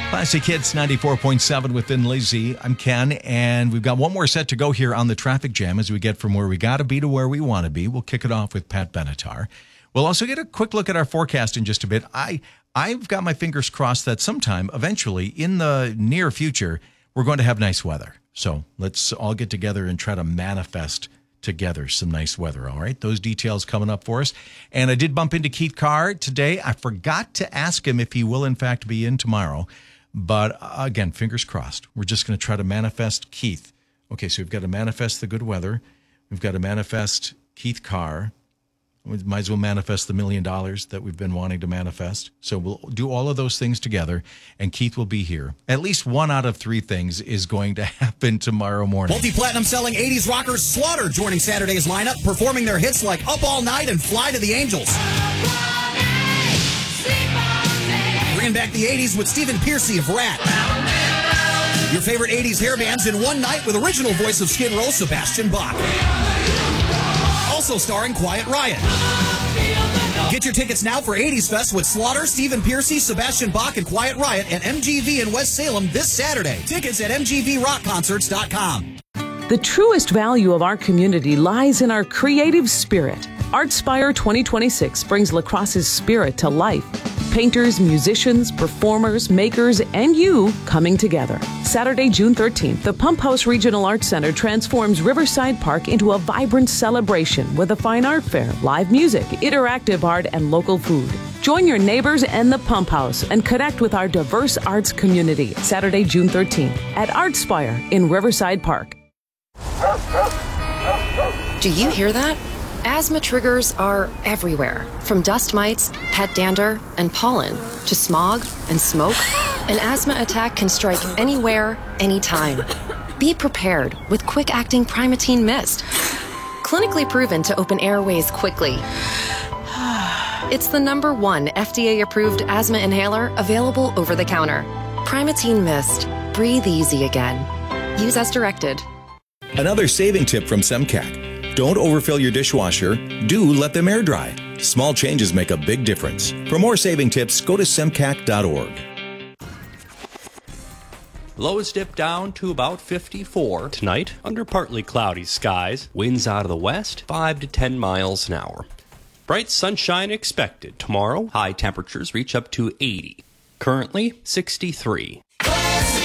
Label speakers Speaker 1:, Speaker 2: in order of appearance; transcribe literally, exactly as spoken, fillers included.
Speaker 1: Classic Hits ninety-four point seven within Lizzie. I'm Ken, and we've got one more set to go here on the traffic jam as we get from where we got to be to where we want to be. We'll kick it off with Pat Benatar. We'll also get a quick look at our forecast in just a bit. I, I've got my fingers crossed that sometime, eventually, in the near future, we're going to have nice weather. So let's all get together and try to manifest together some nice weather, all right? Those details coming up for us. And I did bump into Keith Carr today. I forgot to ask him if he will, in fact, be in tomorrow. But uh, again, fingers crossed. We're just going to try to manifest Keith. Okay, so we've got to manifest the good weather. We've got to manifest Keith Carr. We might as well manifest the million dollars that we've been wanting to manifest. So we'll do all of those things together, and Keith will be here. At least one out of three things is going to happen tomorrow morning.
Speaker 2: Multi-platinum selling eighties rockers Slaughter joining Saturday's lineup, performing their hits like Up All Night and Fly to the Angels. Bringing back the eighties with Stephen Pearcy of Rat. Your favorite eighties hair bands in one night with original voice of Skid Row, Sebastian Bach. Also starring Quiet Riot. Get your tickets now for eighties Fest with Slaughter, Stephen Pearcy, Sebastian Bach, and Quiet Riot at M G V in West Salem this Saturday. Tickets at m g v rock concerts dot com.
Speaker 3: The truest value of our community lies in our creative spirit. ArtSpire twenty twenty-six brings La Crosse's spirit to life. Painters, musicians, performers, makers, and you coming together. Saturday, June thirteenth, the Pump House Regional Arts Center transforms Riverside Park into a vibrant celebration with a fine art fair, live music, interactive art, and local food. Join your neighbors and the Pump House and connect with our diverse arts community. Saturday, June thirteenth at ArtSpire in Riverside Park.
Speaker 4: Do you hear that? Asthma triggers are everywhere, from dust mites, pet dander, and pollen, to smog and smoke. An asthma attack can strike anywhere, anytime. Be prepared with quick-acting Primatene Mist. Clinically proven to open airways quickly. It's the number one F D A-approved asthma inhaler available over the counter. Primatene Mist. Breathe easy again. Use as directed.
Speaker 5: Another saving tip from Semcac. Don't overfill your dishwasher. Do let them air dry. Small changes make a big difference. For more saving tips, go to semcac dot org.
Speaker 6: Lows dip down to about fifty-four. Tonight, under partly cloudy skies, winds out of the west, five to ten miles an hour. Bright sunshine expected. Tomorrow, high temperatures reach up to eighty. Currently, sixty-three.